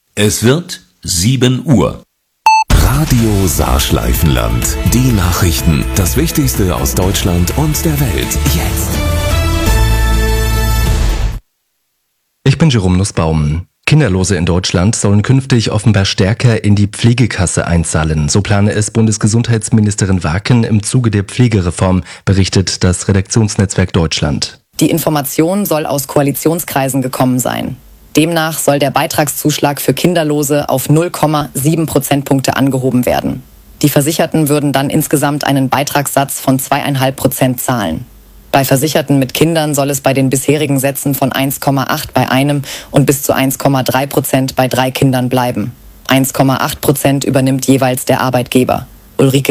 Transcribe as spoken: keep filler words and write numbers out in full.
Es wird sieben Uhr. Radio Saarschleifenland. Die Nachrichten. Das Wichtigste aus Deutschland und der Welt. Jetzt. Ich bin Jerome Nussbaum. Kinderlose in Deutschland sollen künftig offenbar stärker in die Pflegekasse einzahlen. So plane es Bundesgesundheitsministerin Waken im Zuge der Pflegereform, berichtet das Redaktionsnetzwerk Deutschland. Die Information soll aus Koalitionskreisen gekommen sein. Demnach soll der Beitragszuschlag für Kinderlose auf null Komma sieben Prozentpunkte angehoben werden. Die Versicherten würden dann insgesamt einen Beitragssatz von zwei Komma fünf Prozent zahlen. Bei Versicherten mit Kindern soll es bei den bisherigen Sätzen von eins Komma acht bei einem und bis zu eins Komma drei Prozent bei drei Kindern bleiben. eins Komma acht Prozent übernimmt jeweils der Arbeitgeber. Ulrike